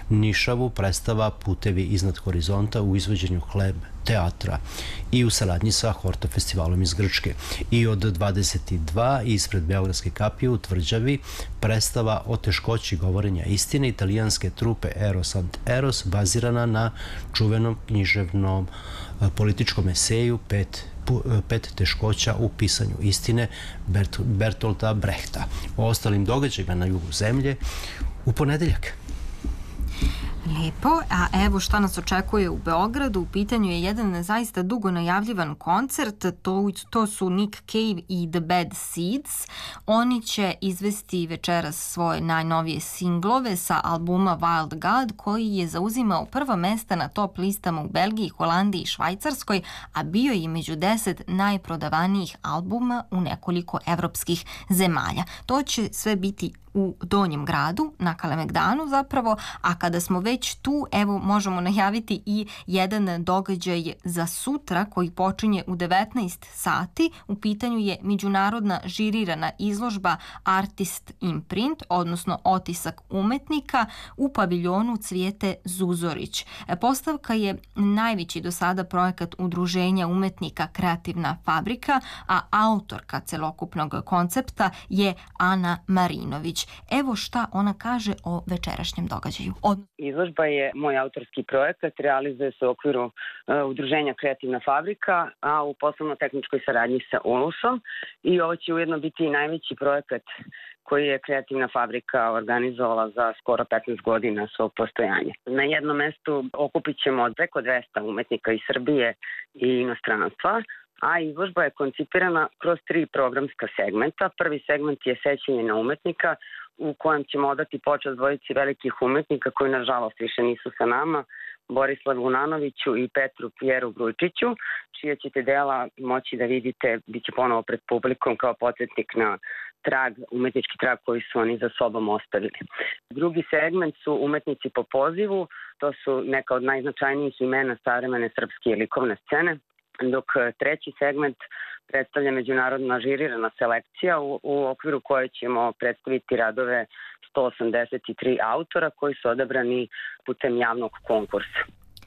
Nišavu predstava Putevi iznad horizonta u izvođenju Hleb teatra i u saradnji sa Horto festivalom iz Grčke. I od 22 ispred Beogradske kapije u Tvrđavi predstava o teškoći govorenja istine italijanske trupe Eros ant Eros, bazirana na čuvenom književnom političkom eseju Pet teškoća u pisanju istine Bertolta Brehta. O ostalim događajima na jugu zemlje u ponedeljak. Lepo, a evo šta nas očekuje u Beogradu. U pitanju je jedan zaista dugo najavljivan koncert, to su Nick Cave i The Bad Seeds. Oni će izvesti večeras svoje najnovije singlove sa albuma Wild God, koji je zauzimao prva mesta na top listama u Belgiji, Holandiji i Švajcarskoj, a bio je među 10 najprodavanijih albuma u nekoliko evropskih zemalja. To će sve biti u Donjem gradu, na Kalemegdanu zapravo, a kada smo već tu, evo možemo najaviti i jedan događaj za sutra koji počinje u 19 sati. U pitanju je međunarodna žirirana izložba Artist Imprint, odnosno otisak umetnika u paviljonu Cvijete Zuzorić. Postavka je najveći do sada projekat udruženja umetnika Kreativna fabrika, a autorka celokupnog koncepta je Ana Marinović. Evo šta ona kaže o večerašnjem događaju. Izložba je moj autorski projekat, realizuje se u okviru udruženja Kreativna fabrika, a u poslovno-tehničkoj saradnji sa Ulusom, i ovo će ujedno biti i najveći projekat koji je Kreativna fabrika organizovala za skoro 15 godina svog postojanja. Na jednom mestu okupit ćemo preko 200 umetnika iz Srbije i inostranstva, a izložba je koncipirana kroz 3 programska segmenta. Prvi segment je sećanje na umetnika, u kojem ćemo odati počast dvojici velikih umetnika koji nažalost više nisu sa nama, Borislavu Unanoviću i Petru Pjeru Grujčiću, čija ćete dela moći da vidite, bit će ponovo pred publikom kao podsjetnik na umetnički trag koji su oni za sobom ostavili. Drugi segment su umetnici po pozivu, to su neka od najznačajnijih imena savremene srpske likovne scene, dok treći segment predstavlja međunarodna žirirana selekcija u okviru koje ćemo predstaviti radove 183 autora koji su odabrani putem javnog konkursa.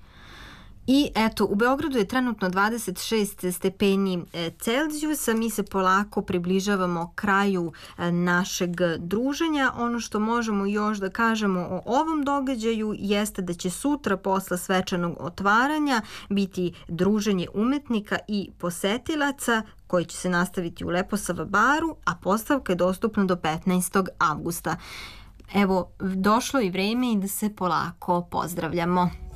I eto, u Beogradu je trenutno 26 stepeni Celzijusa. Mi se polako približavamo kraju našeg druženja. Ono što možemo još da kažemo o ovom događaju jeste da će sutra posle svečanog otvaranja biti druženje umetnika i posetilaca koji će se nastaviti u Leposava baru, a postavka je dostupna do 15. avgusta. Evo, došlo je vreme i da se polako pozdravljamo.